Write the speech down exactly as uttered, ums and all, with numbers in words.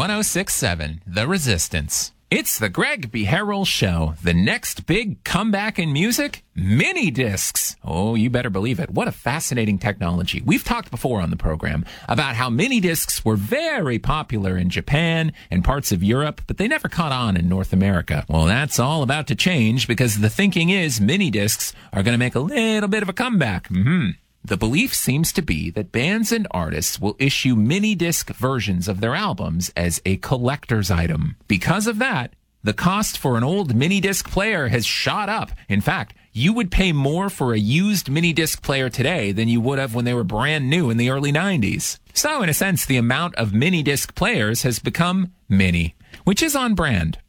one oh six point seven, The Resistance. It's the Greg B. Harrell Show. The next big comeback in music? Mini discs. Oh, you better believe it. What a fascinating technology. We've talked before on the program about how mini discs were very popular in Japan and parts of Europe, but they never caught on in North America. Well, that's all about to change because the thinking is mini discs are going to make a little bit of a comeback. Mm-hmm. The belief seems to be that bands and artists will issue mini-disc versions of their albums as a collector's item. Because of that, the cost for an old mini-disc player has shot up. In fact, you would pay more for a used mini-disc player today than you would have when they were brand new in the early nineties. So, in a sense, the amount of mini-disc players has become mini, which is on brand